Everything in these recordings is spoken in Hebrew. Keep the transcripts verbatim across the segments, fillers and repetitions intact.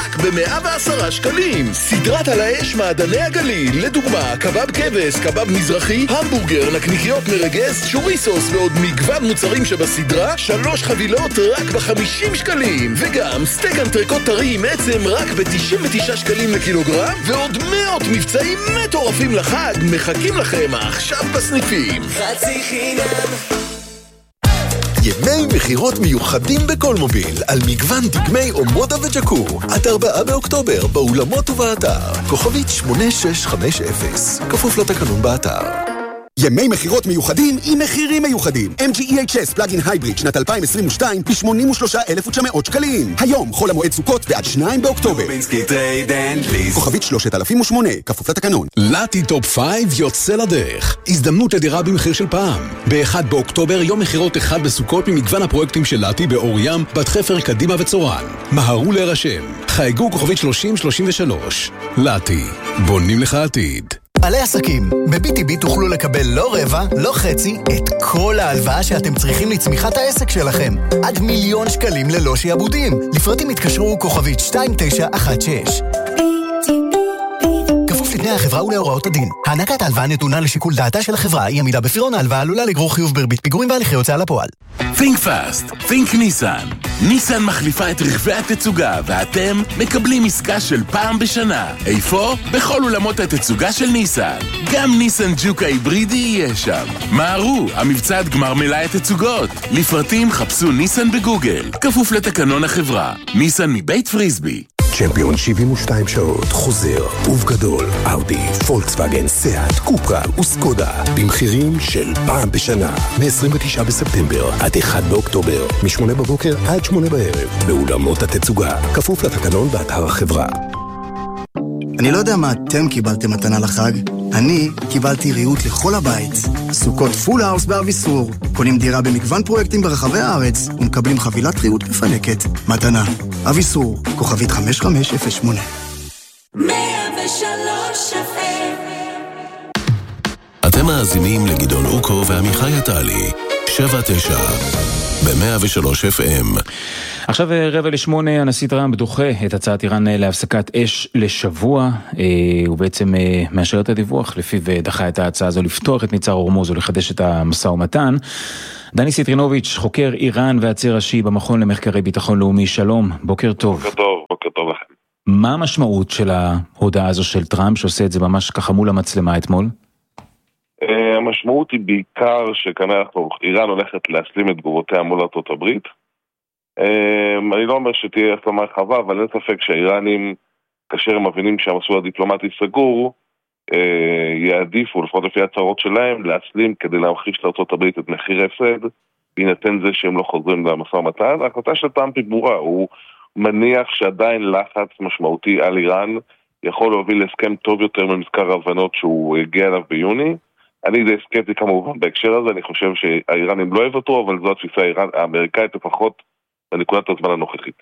רק ב-מאה ועשרה שקלים. סדרת על האש מעדני הגליל, לדוגמה, קבב כבש, קבב מזרחי, המבורגר, נקניקיות מרגס, שוריסוס ועוד מגוון מוצרים שבסדרה, שלוש חבילות רק ב-חמישים שקלים. וגם סטייק אנטריקוט טרי עם עצם רק ב-תשעים ותשעה שקלים לקילוגרם, ועוד מאות מבצעים מטורפים לחג מחכים לכם עכשיו בסניפים. חצי חינם. ימי מחירות מיוחדים בכל מוביל על מגוון דגמי אומודה וג'קו עד ארבעה באוקטובר באולמות ובאתר כוכבית שמונה שש חמש אפס כפוף לתקנון באתר. ימי מחירות מיוחדים עם מחירים מיוחדים. אם ג'י אי אייץ' אס פלאגין הייבריד שנת אלפיים עשרים ושתיים ב-שמונים ושלושה אלף ותשע מאות שקלים. היום חול המועד סוכות ועד שניים באוקטובר. כוכבית שלושת אלפים ושמונה כפוף לתקנון. לטי טופ חמש יוצא לדרך. הזדמנות לדירה במחיר של פעם. ב-אחד באוקטובר יום מחירות אחד בסוכות ממגוון הפרויקטים של לטי באור ים, בת חפר, קדימה וצורן. מהרו להירשם. חייגו כוכבית שלושים שלושים ושלוש. לטי, בונים לך עתיד. בעלי עסקים, ב-בי טי בי תוכלו לקבל לא רבע, לא חצי, את כל ההלוואה שאתם צריכים לצמיחת העסק שלכם. עד מיליון שקלים ללא שיעבודים. לפרטים התקשרו כוכבית שתיים תשע אחת שש. כפוף לתנאי החברה ולהוראות הדין. הענקת ההלוואה נתונה לשיקול דעתה של החברה, אי עמידה בפירעון ההלוואה עלולה לגרור חיוב בריבית פיגורים והליכי הוצאה לפועל. Think fast, think ניסן. ניסן מחליפה את רכבי התצוגה, ואתם מקבלים עסקה של פעם בשנה. איפה? בכל אולמות התצוגה של ניסן. גם ניסן ג'וק ההיברידי יהיה שם. מהרו, המבצע עד גמר מלאי התצוגות. לפרטים חפשו ניסן בגוגל. כפוף לתקנון החברה. ניסן מבית פריסבי. צ'מפיון שבעים ושתיים שעות חוזר ובגדול אאודי, פולקסווגן, סיאט, קופרה וסקודה במחירים של פעם בשנה מ-עשרים ותשעה בספטמבר עד אחד באוקטובר מ-שמונה בבוקר עד שמונה בערב באולמות התצוגה כפוף לתקנון באתר החברה. אני לא יודע מה אתם קיבלתם מתנה לחג, אני קיבלתי ריהוט לכל הבית. סוכות פול האוס באביסור. קונים דירה במגוון פרויקטים ברחבי הארץ ומקבלים חבילת ריהוט מפנקת. מתנה. אביסור, כוכבית חמש חמש אפס שמונה. מאה ושלוש אף אם. אתם מאזינים לגדעון אוקו ועמיחי עטלי. שבע תשע ב-מאה ושלוש אף אם. עכשיו רבע לשמונה, הנשיא טראמפ דוחה את הצעת איראן להפסקת אש לשבוע, הוא בעצם מאשר את הדיווח, לפיו דחה את ההצעה הזו לפתוח את מצר הורמוז ולחדש את המשא ומתן. דני סיטרינוביץ', חוקר איראן והציר ראשי במכון למחקרי ביטחון לאומי, שלום, בוקר טוב. בוקר טוב, בוקר טוב לכם. מה המשמעות של ההודעה הזו של טראמפ, שעושה את זה ממש ככה מול המצלמה אתמול? המשמעות היא בעיקר שכנראה איראן הולכת להסלים את תגובותיה מול ארצות הברית. אני לא אומר שתהיה הסלמה רחבה, אבל אין ספק שהאיראנים, כאשר הם מבינים שהמסלול הדיפלומטי סגור, יעדיפו, לפחות לפי הצהרות שלהם, להסלים כדי להמחיש לארצות הברית את מחיר ההפסד, בהינתן זה שהם לא חוזרים למשא ומתן. ההחלטה של טראמפ היא ברורה, הוא מניח שעדיין לחץ משמעותי על איראן יכול להוביל להסכם טוב יותר ממזכר ההבנות שהוא הגיע אליו ביוני. אני די סקפטי כמובן בהקשר הזה, אני חושב שהאיראנים לא יוותרו, אבל זו התפיסה האמריקאית לפחות בנקודת הזמן הנוכחית.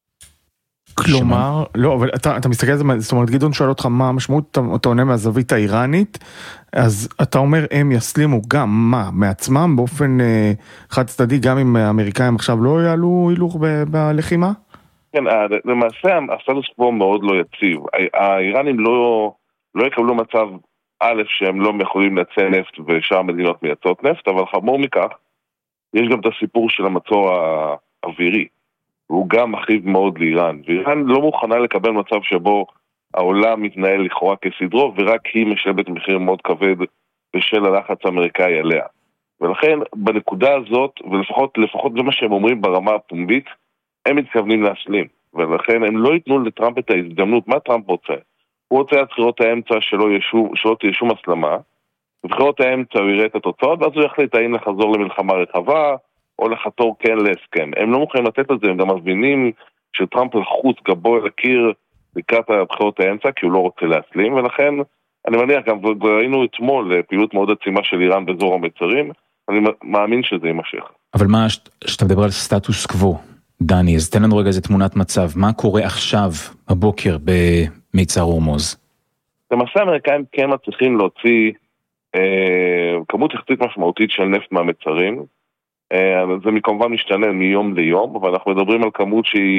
כלומר, לא, אבל אתה, אתה מסתכל על זה, זאת אומרת, גדעון שואל אותך מה המשמעות, אתה, אתה עונה מהזווית האיראנית, אז אתה אומר, הם יסלימו גם מה, מעצמם, באופן אה, חד צדדי, גם אם האמריקאים עכשיו לא יעלו הילוך ב- בלחימה? כן, למעשה הסטטוס קוו מאוד לא יציב. האיראנים לא, לא יקבלו מצב א' שהם לא יכולים לייצא נפט ושאר המדינות מייצאות נפט, אבל חמור מכך, יש גם את הסיפור של המצור האווירי. והוא גם מכאיב מאוד לאיראן, ואיראן לא מוכנה לקבל מצב שבו העולם מתנהל לכאורה כסדרו, ורק היא משלמת מחיר מאוד כבד בשל הלחץ האמריקאי עליה. ולכן בנקודה הזאת, ולפחות לפחות זה מה שהם אומרים ברמה הפומבית, הם מתכוונים להסלים, ולכן הם לא ייתנו לטראמפ את ההזדמנות. מה טראמפ רוצה? הוא רוצה את בחירות האמצע שלא ישו, שלא תהיה שום הסלמה, בבחירות האמצע הוא יראה את התוצאות, ואז הוא יחליט האם לחזור למלחמה רחבה, או לחתור כן להסכם. הם לא מוכנים לתת את זה, הם גם מבינים שטראמפ לחוץ גבו אל הקיר לקראת הבחירות האמצע, כי הוא לא רוצה להסלים, ולכן אני מניח, גם ראינו אתמול פעילות מאוד עצימה של איראן באזור המצרים, אני מאמין שזה יימשך. אבל מה, שאתה מדבר על סטטוס קוו, דני, אז תן לנו רגע איזה תמונת מצב, מה קורה עכשיו הבוקר במצר הורמוז? למעשה האמריקאים כן מצליחים להוציא אה, כמות יחסית משמעותית של נפט מהמצרים, זה כמובן משתנה מיום ליום, אבל אנחנו מדברים על כמות שהיא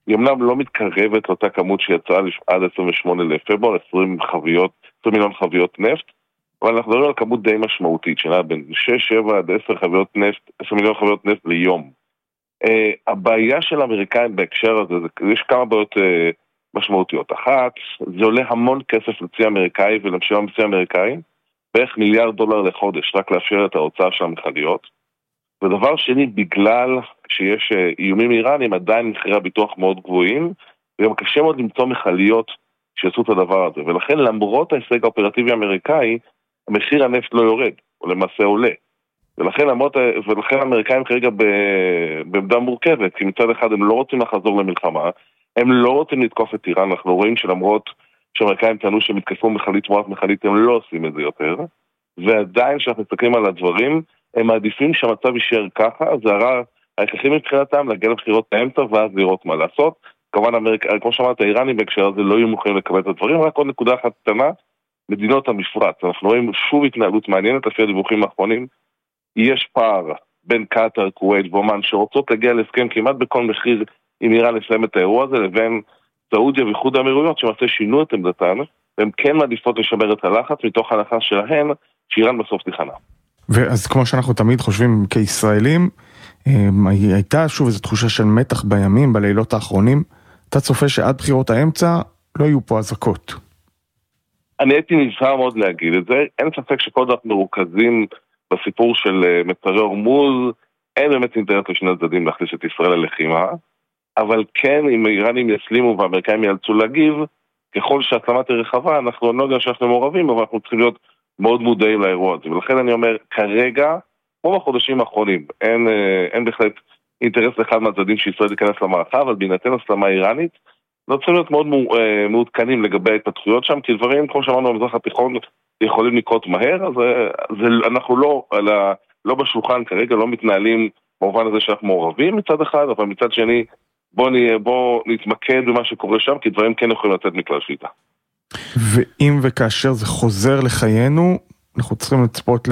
היא אמנם לא מתקרבת לאותה כמות שיצאה עד עשרים ושמונה לפברואר, עשרים חביות, עשרים מיליון חביות נפט, אבל אנחנו מדברים על כמות די משמעותית, שנה בין שש, שבע עד עשר חביות נפט, עשרה מיליון חביות נפט ליום. Uh, הבעיה של האמריקאים בהקשר הזה, זה, יש כמה בעיות uh, משמעותיות. אחת, זה עולה המון כסף לצי האמריקאי ולמשלם צי האמריקאי, בערך מיליארד דולר לחודש, רק לאפשר את ההוצאה של המכליות. ודבר שני, בגלל שיש uh, איומים איראנים, עדיין מחירי הביטוח מאוד גבוהים, וגם קשה מאוד למצוא מכליות שעשו את הדבר הזה. ולכן למרות ההישג האופרטיבי האמריקאי, המחיר הנפט לא יורד, או למעשה עולה. ולכן, למרות, ולכן האמריקאים כרגע בעמדה מורכבת, כי מצד אחד הם לא רוצים לחזור למלחמה, הם לא רוצים לתקוף את איראן, אנחנו רואים שלמרות שהאמריקאים טענו שהם יתקפו מכלית תמורת מכלית, הם לא עושים את זה יותר, ועדיין כשאנחנו מסתכלים על הדברים, הם מעדיפים שהמצב יישאר ככה, זה הרע ההכרחי מבחינתם להגיע לבחירות האמצע, ואז לראות מה לעשות. כמובן, אמריק... כמו שאמרת, האיראנים בהקשר הזה לא יהיו מוכנים לקבל את הדברים, רק עוד נקודה אחת קטנה, מדינות המפרץ. אנחנו רואים שוב התנהלות מעניינת, לפי הדיווחים האחרונים, יש פער בין קטר, כווית ואומן שרוצות להגיע להסכם כמעט בכל מחיר עם איראן לסיים את האירוע הזה, לבין סעודיה ואיחוד האמירויות שמעשה שינו את עמדתן, והן כן מעדיפות לשמר את הלחץ מתוך ההנחה שלהן שאיראן בסוף תיכנע. ואז כמו שאנחנו תמיד חושבים כישראלים, הייתה שוב איזו תחושה של מתח בימים, בלילות האחרונים, אתה צופה שעד בחירות האמצע לא יהיו פה אזעקות. אני הייתי נזהר מאוד להגיד את זה, אין ספק שכל זאת מרוכזים בסיפור של מצרי הורמוז, אין באמת אינטרס לשני הצדדים להכניס את ישראל ללחימה, אבל כן, אם האיראנים יסלימו והאמריקאים יאלצו להגיב, ככל שהסלמה תהיה רחבה, אנחנו לא יודע שאנחנו מעורבים, אבל אנחנו צריכים להיות מאוד מודעים לאירוע הזה. ולכן אני אומר, כרגע, כמו בחודשים האחרונים, אין, אין בהחלט אינטרס לאחד מהצדדים שישראל תיכנס למערכה, אבל בהינתן הסלמה איראנית, לא צריכים להיות מאוד מעודכנים לגבי ההתפתחויות שם, כי דברים, כמו שאמרנו, במזרח התיכון יכולים לקרות מהר, אז זה, אנחנו לא, לא, לא בשולחן כרגע, לא מתנהלים במובן הזה שאנחנו מעורבים מצד אחד, אבל מצד שני, בוא, בוא נתמקד במה שקורה שם, כי דברים כן יכולים לצאת מכלל שליטה. ואם וכאשר זה חוזר לחיינו, אנחנו צריכים לצפות,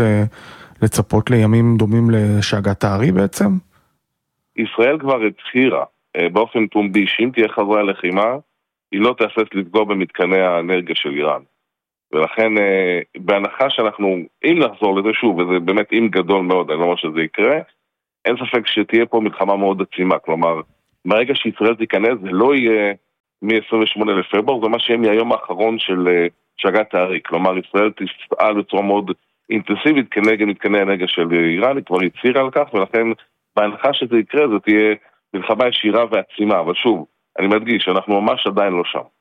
לצפות לימים דומים לשאגת הארי בעצם? ישראל כבר הצהירה באופן פומבי, שאם תהיה חזרה לחימה, היא לא תעשת לפגוע במתקני האנרגיה של איראן. ולכן, בהנחה שאנחנו, אם נחזור לזה שוב, וזה באמת אם גדול מאוד, אני לא אומר שזה יקרה, אין ספק שתהיה פה מלחמה מאוד עצימה. כלומר, ברגע שישראל תיכנס, זה לא יהיה מ-עשרים ושמונה לפברואר, זה מה שיהיה מהיום האחרון של שאגת הארי. כלומר, ישראל תפעל בצורה מאוד אינטנסיבית כנגד מתקני האנרגיה של איראן, היא כבר הצהירה על כך, ולכן, בהנחה שזה יקרה, זה תהיה מלחמה ישירה ועצימה. אבל שוב, אני מדגיש, אנחנו ממש עדיין לא שם.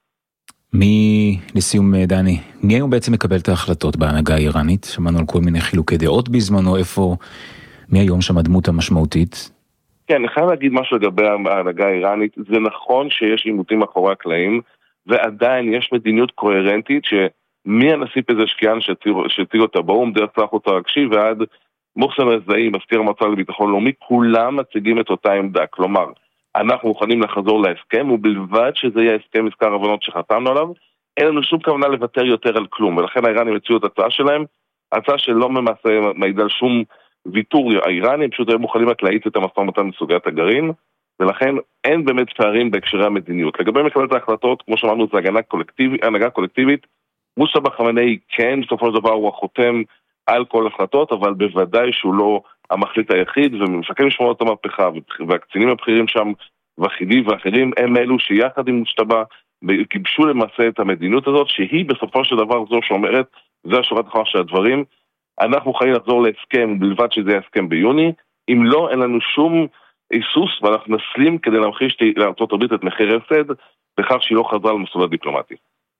מי, לסיום דני, מי היום בעצם מקבל את ההחלטות בהנהגה האיראנית? שמענו על כל מיני חילוקי דעות בזמנו, איפה, מי היום שם הדמות המשמעותית? כן, אני חייב להגיד משהו לגבי ההנהגה האיראנית, זה נכון שיש עימותים מאחורי הקלעים, ועדיין יש מדיניות קוהרנטית, שמי הנשיא פזשקיאן שהציג אותה באום, דרך צלח אותה רגשי, ועד מוחסן רזאי, מזכיר המועצה לביטחון לאומי, כולם מציגים את אותה עמדה, כלומר, אנחנו מוכנים לחזור להסכם, ובלבד שזה יהיה הסכם מזכר הבנות שחתמנו עליו, אין לנו שום כוונה לוותר יותר על כלום, ולכן האיראנים הציעו את הצעה שלהם, הצעה שלא ממעשה מעידה על שום ויתור האיראני, פשוט היו מוכנים רק להאיץ את המשא ומתן מסוגיית הגרעין, ולכן אין באמת פערים בהקשרי המדיניות. לגבי מקבלת ההחלטות, כמו שאמרנו, זה הגנה קולקטיבית, הנהגה קולקטיבית, מוסטפא חמינאי כן, בסופו של דבר הוא החותם על כל החלטות, אבל בוודאי שהוא לא המחליט היחיד, ומפקד משמרות המהפכה, והקצינים הבכירים שם, והחידי ואחרים, הם אלו שיחד עם מוסטפא, גיבשו למעשה את המדיניות הזאת, שהיא בסופו של דבר זו שאומרת, זה השורה התחתונה של הדברים, אנחנו חייבים לחזור להסכם, בלבד שזה יהיה הסכם ביוני, אם לא, אין לנו שום היסוס, ואנחנו נסלים כדי להמחיש לארצות הברית את מחיר הפסד, בכך שהיא לא חזרה למסלול הדיפלומטי.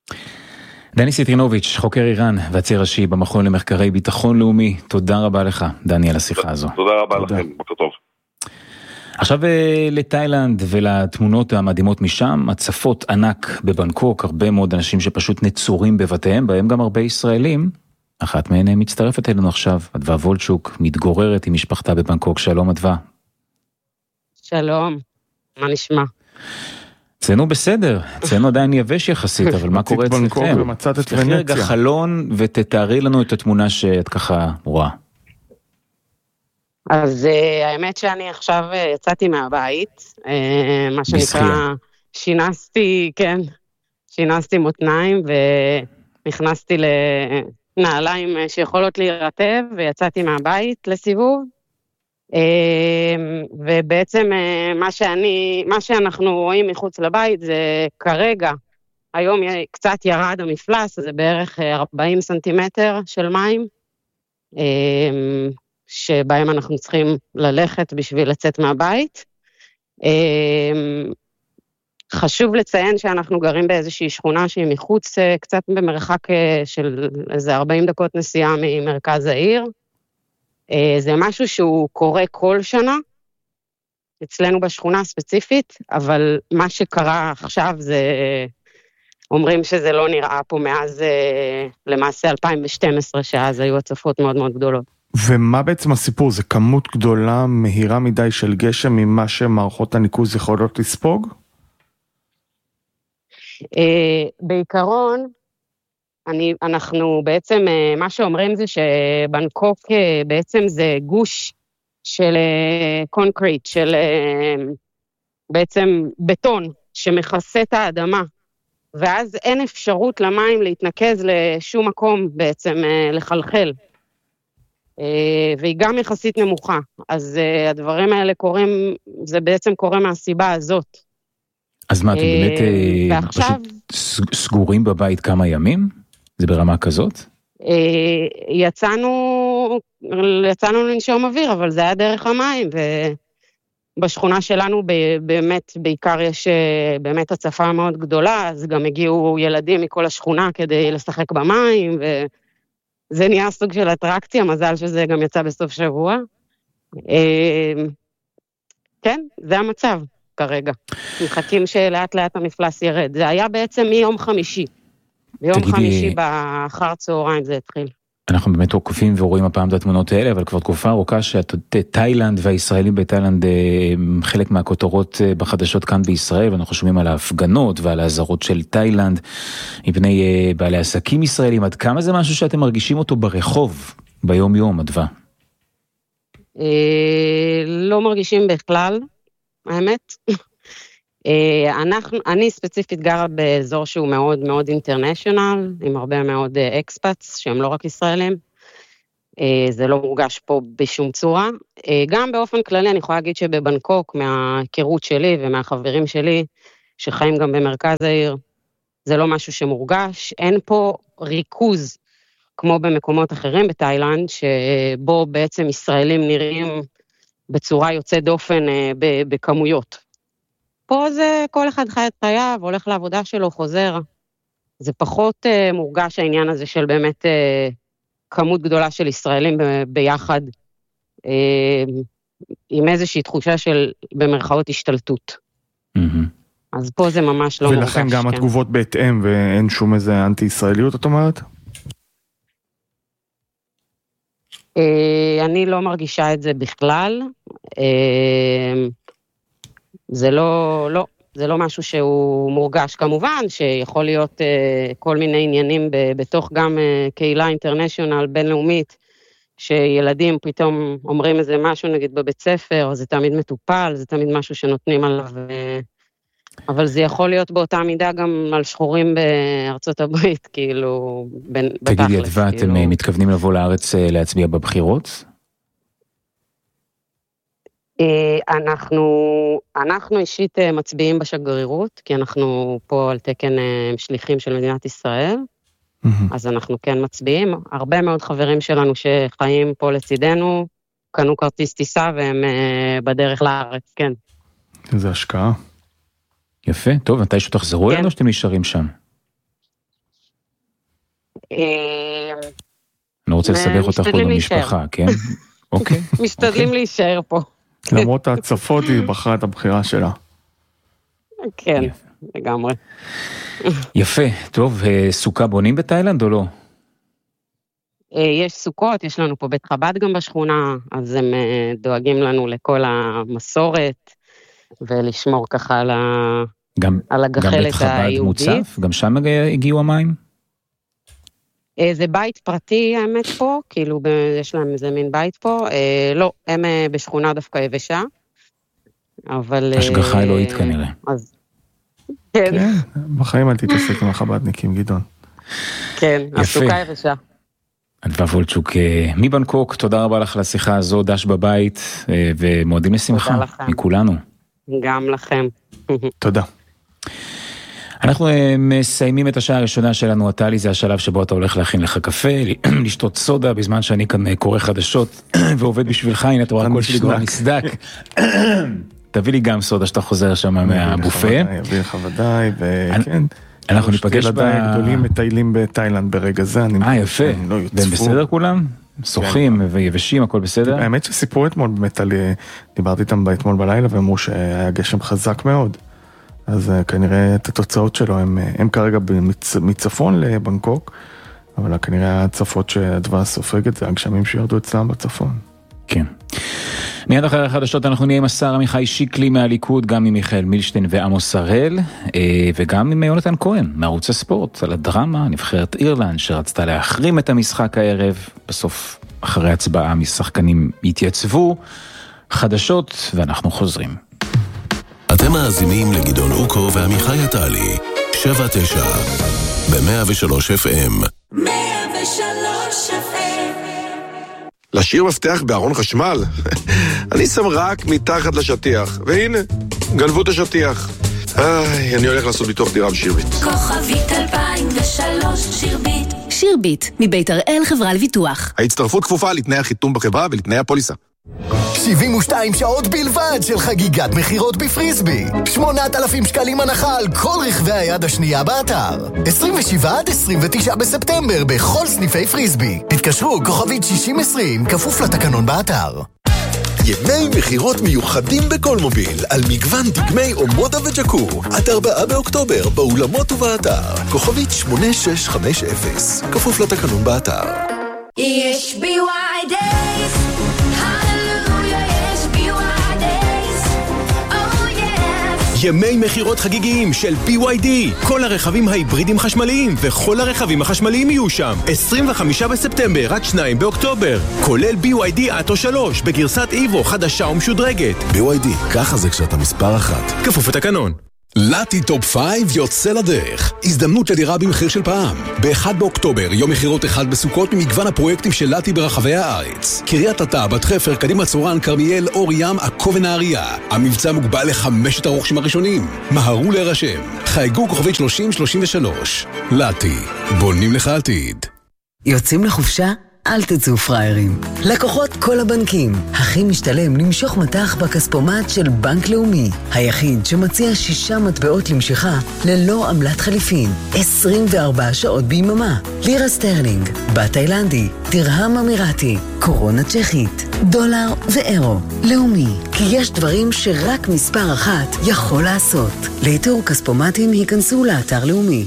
דני סיטרינוביץ', חוקר איראן והציר ראשי במכון למחקרי ביטחון לאומי, תודה רבה לך, דני, על השיחה הזו. תודה רבה לכם, בוקר טוב. עכשיו לתאילנד ולתמונות המדהימות משם, הצפות ענק בבנקוק, הרבה מאוד אנשים שפשוט נצורים בבתיהם, בהם גם הרבה ישראלים. אחת מהן מצטרפת אלינו עכשיו, אדווה וולצ'וק, מתגוררת עם משפחתה בבנקוק. שלום אדווה. שלום, מה נשמע? אצלנו בסדר, אצלנו עדיין יבש יחסית, אבל מה קורה אצלכם? תפתחי רגע חלון ותתארי לנו את התמונה שאת ככה רואה. אז האמת שאני עכשיו יצאתי מהבית, מה שנקרא, שינסתי, כן, שינסתי מותניים ונכנסתי לנעליים שיכולות להירטב ויצאתי מהבית לסיבוב. ובעצם מה שאני, מה שאנחנו רואים מחוץ לבית זה כרגע, היום קצת ירד המפלס, זה בערך ארבעים סנטימטר של מים, שבהם אנחנו צריכים ללכת בשביל לצאת מהבית. חשוב לציין שאנחנו גרים באיזושהי שכונה שהיא מחוץ, קצת במרחק של איזה ארבעים דקות נסיעה ממרכז העיר. זה משהו שהוא קורה כל שנה, אצלנו בשכונה ספציפית, אבל מה שקרה עכשיו זה, אומרים שזה לא נראה פה מאז למעשה אלפיים ושתים עשרה, שאז היו הצפות מאוד מאוד גדולות. ומה בעצם הסיפור? זה כמות גדולה, מהירה מדי של גשם ממה שמערכות הניקוז יכולות לספוג? בעיקרון, אני, אנחנו בעצם, מה שאומרים זה שבנקוק בעצם זה גוש של קונקריט, של בעצם בטון שמכסה את האדמה, ואז אין אפשרות למים להתנקז לשום מקום בעצם לחלחל. והיא גם יחסית נמוכה, אז הדברים האלה קורים, זה בעצם קורה מהסיבה הזאת. אז מה, אתם באמת ועכשיו... פשוט סגורים בבית כמה ימים? זה ברמה כזאת? יצאנו, יצאנו לנשום אוויר, אבל זה היה דרך המים, ובשכונה שלנו באמת, בעיקר יש באמת הצפה מאוד גדולה, אז גם הגיעו ילדים מכל השכונה כדי לשחק במים, וזה נהיה סוג של אטרקציה, מזל שזה גם יצא בסוף שבוע. כן, זה המצב כרגע. מחכים שלאט לאט המפלס ירד. זה היה בעצם מיום חמישי. ביום חמישי באחר צהריים זה התחיל. אנחנו באמת עוקבים ורואים הפעם את התמונות האלה, אבל כבר תקופה ארוכה שתאילנד והישראלים בתאילנד חלק מהכותרות בחדשות כאן בישראל, ואנחנו שומעים על ההפגנות ועל האזהרות של תאילנד מפני בעלי עסקים ישראלים. עד כמה זה משהו שאתם מרגישים אותו ברחוב, ביום יום, אדווה? לא מרגישים בכלל, האמת. אנחנו, אני ספציפית גרה באזור שהוא מאוד מאוד אינטרנשיונל, עם הרבה מאוד אקספאטס, שהם לא רק ישראלים. זה לא מורגש פה בשום צורה. גם באופן כללי אני יכולה להגיד שבבנקוק, מההיכרות שלי ומהחברים שלי, שחיים גם במרכז העיר, זה לא משהו שמורגש. אין פה ריכוז, כמו במקומות אחרים בתאילנד, שבו בעצם ישראלים נראים בצורה יוצאת דופן בכמויות. פה זה כל אחד חי את חייו, הולך לעבודה שלו, חוזר. זה פחות uh, מורגש העניין הזה של באמת uh, כמות גדולה של ישראלים ב- ביחד, uh, עם איזושהי תחושה של במרכאות השתלטות. Mm-hmm. אז פה זה ממש לא ולכן מורגש. ולכן גם כן. התגובות בהתאם ואין שום איזה אנטי-ישראליות, את אומרת? Uh, אני לא מרגישה את זה בכלל. Uh, זה לא, לא, זה לא משהו שהוא מורגש כמובן, שיכול להיות uh, כל מיני עניינים ב, בתוך גם uh, קהילה אינטרנשיונל בינלאומית, שילדים פתאום אומרים איזה משהו נגיד בבית ספר, זה תמיד מטופל, זה תמיד משהו שנותנים עליו, uh, אבל זה יכול להיות באותה מידה גם על שחורים בארצות הברית, כאילו, בין, בתכלס. תגידי, אדווה, כאילו... אתם מתכוונים לבוא לארץ להצביע בבחירות? אנחנו, אנחנו אישית מצביעים בשגרירות, כי אנחנו פה על תקן שליחים של מדינת ישראל, mm-hmm. אז אנחנו כן מצביעים. הרבה מאוד חברים שלנו שחיים פה לצידנו, קנו כרטיס טיסה והם בדרך לארץ, כן. איזה השקעה. יפה, טוב, מתי שתחזרו אלינו, שאתם נשארים שם? אני לא רוצה לסבך אותך פה במשפחה, כן? אוקיי. משתדלים להישאר פה. למרות ההצפות היא בחרה את הבחירה שלה. כן, לגמרי. יפה, טוב, סוכה בונים בתאילנד או לא? יש סוכות, יש לנו פה בית חב"ד גם בשכונה, אז הם דואגים לנו לכל המסורת, ולשמור ככה על, ה... גם, על הגחלת היהודית. גם בית חב"ד מוצף? גם שם הגיעו המים? זה בית פרטי האמת פה, כאילו יש להם איזה מין בית פה, לא, הם בשכונה דווקא יבשה, אבל... השגחה אלוהית כנראה. אז כן. בחיים אל תתעסק עם החבדניקים, גדעון. כן, הסוכה יבשה. אדווה וולצ'וק מבנקוק, תודה רבה לך לשיחה הזו, דש בבית, ומועדים לשמחה מכולנו. גם לכם. תודה. אנחנו מסיימים את השעה הראשונה שלנו, הטלי, זה השלב שבו אתה הולך להכין לך קפה, לשתות סודה, בזמן שאני כאן קורא חדשות, ועובד בשבילך, הנה אתה רואה הכל שלי כבר נסדק. תביא לי גם סודה שאתה חוזר שם מהבופה. אביא לך ודאי, וכן. אנחנו ניפגש ב... ילדיי הגדולים מטיילים בתאילנד ברגע זה. אה, יפה. והם בסדר כולם? שוחים ויבשים, הכל בסדר? האמת שסיפרו אתמול באמת על... דיברתי איתם אתמול בלילה, ואמרו שהיה גשם חזק מאוד. אז כנראה את התוצאות שלו, הם, הם כרגע מצ, מצפון לבנקוק, אבל כנראה הצפות שהדווה סופגת, זה הגשמים שירדו אצלם בצפון. כן. מיד אחרי החדשות אנחנו נהיה עם השר עמיחי שיקלי מהליכוד, גם עם מיכאל מילשטיין ועמוס הראל, וגם עם יונתן כהן מערוץ הספורט, על הדרמה, נבחרת אירלנד שרצתה להחרים את המשחק הערב, בסוף אחרי הצבעה משחקנים התייצבו, חדשות ואנחנו חוזרים. אתם מאזינים לגדעון אוקו ועמיחי עטלי, שבע תשע, ב-מאה ושלוש אף אם. מאה ושלוש אף אם. לשיר מפתח בארון חשמל? אני שם רק מתחת לשטיח, והנה, גנבו את השטיח. איי, אני הולך לעשות ביטוח דירה בשירביט. כוכבית אלפיים ושלוש שירביט. שירביט, מבית הראל חברה לביטוח. ההצטרפות כפופה לתנאי החיתום בחברה ולתנאי הפוליסה. שבעים ושתיים שעות בלבד של חגיגת מחירות בפריסבי. שמונת אלפים שקלים הנחה על כל רכבי היד השנייה באתר. עשרים ושבעה עד עשרים ותשעה בספטמבר בכל סניפי פריסבי. תתקשרו כוכבית שישים עשרים, כפוף לתקנון באתר. ימי מחירות מיוחדים בכל מוביל, על מגוון דגמי אומודה וג'קור, עד ארבעה באוקטובר, באולמות ובאתר. כוכבית שמונה שש חמש אפס, כפוף לתקנון באתר. יש בי וואי דייז, הללויה, יש בי וואי דייז, oh yes. ימי מחירות חגיגיים של בי וואי די. כל הרכבים ההיברידים חשמליים וכל הרכבים החשמליים יהיו שם. עשרים וחמישה בספטמבר עד שניים באוקטובר. כולל בי וואי די אטו שלוש בגרסת איבו חדשה ומשודרגת. בי וואי די, ככה זה כשאתה מספר אחת. כפוף לתקנון. לטי טופ חמש יוצא לדרך. הזדמנות לדירה במחיר של פעם. ב-אחד באוקטובר, יום מחירות אחד בסוכות ממגוון הפרויקטים של לטי ברחבי הארץ. קריית אתא, בת חפר, קדימה צורן, כרמיאל, אור ים, עכו ונהריה. המבצע מוגבל לחמשת הרוכשים הראשונים. מהרו להירשם. חייגו כוכבית שלושים שלושים ושלוש. לטי, בונים לך עתיד. יוצאים לחופשה? אל תצאו פריירים. לקוחות כל הבנקים. הכי משתלם למשוך מטח בכספומט של בנק לאומי. היחיד שמציע שישה מטבעות למשיכה ללא עמלת חליפין. עשרים וארבע שעות ביממה. לירה סטרלינג, בת תאילנדי, תרהם אמירתי, קורונה צ'כית, דולר ואירו. לאומי, כי יש דברים שרק מספר אחת יכול לעשות. לאיתור כספומטים היכנסו לאתר לאומי.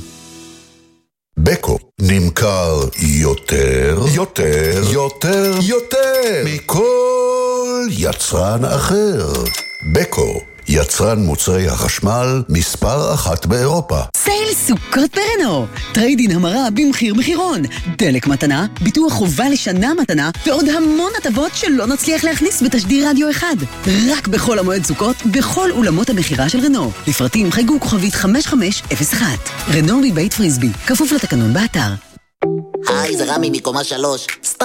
בקו נמכר יותר, יותר, יותר, יותר מכל יצרן אחר. בקו, יצרן מוצרי החשמל מספר אחת באירופה. סייל סוכות ברנו, טריידין המרה במחיר מחירון, דלק מתנה, ביטוח חובה לשנה מתנה, ועוד המון הטבות שלא נצליח להכניס בתשדיר רדיו אחד. רק בחול המועד סוכות, בכל אולמות המחירה של רנו. לפרטים חייגו כוכבית חמש חמש אפס אחת. רנו מבית פריסבי, כפוף לתקנון באתר. היי, זה רמי מקומה שלוש.